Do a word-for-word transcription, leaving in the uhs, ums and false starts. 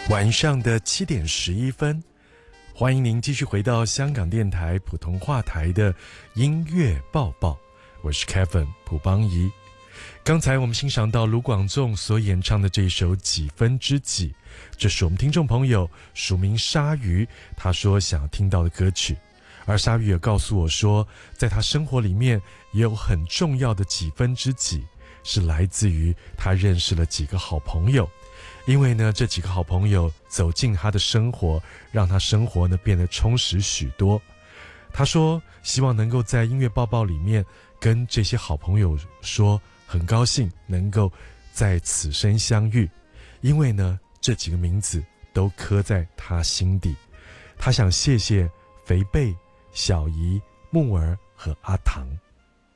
晚上的七点十一分，欢迎您继续回到香港电台普通话台的音乐报报，我是 Kevin 蒲邦仪。刚才我们欣赏到卢广仲所演唱的这首《几分之几》，这是我们听众朋友署名鲨鱼他说想要听到的歌曲。而鲨鱼也告诉我说，在他生活里面也有很重要的几分之几，是来自于他认识了几个好朋友。因为呢，这几个好朋友走进他的生活，让他生活呢变得充实许多。他说希望能够在音乐报报里面跟这些好朋友说，很高兴能够在此生相遇，因为呢这几个名字都刻在他心底。他想谢谢肥贝、小姨、木儿和阿唐。